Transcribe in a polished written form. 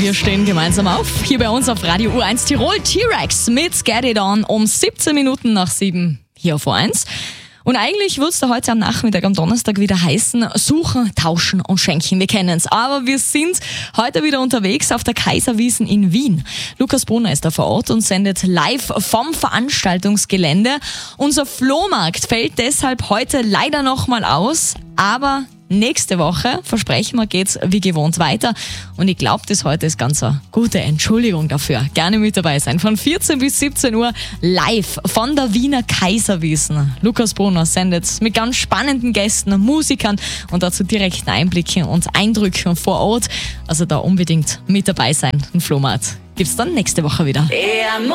wir stehen gemeinsam auf. Hier bei uns auf Radio U1 Tirol, T-Rex mit Get It On um 17 Minuten nach 7 hier auf U1. Und eigentlich wird es da heute am Nachmittag, am Donnerstag wieder heißen, suchen, tauschen und schenken. Wir kennen es. Aber wir sind heute wieder unterwegs auf der Kaiserwiesen in Wien. Lukas Brunner ist da vor Ort und sendet live vom Veranstaltungsgelände. Unser Flohmarkt fällt deshalb heute leider nochmal aus, aber nächste Woche, versprechen wir, geht's wie gewohnt weiter. Und ich glaube, das heute ist ganz eine gute Entschuldigung dafür. Gerne mit dabei sein. Von 14 bis 17 Uhr live von der Wiener Kaiserwiesen. Lukas Brunner sendet mit ganz spannenden Gästen, Musikern und dazu direkten Einblicken und Eindrücken vor Ort. Also da unbedingt mit dabei sein. Ein Flohmarkt gibt's dann nächste Woche wieder.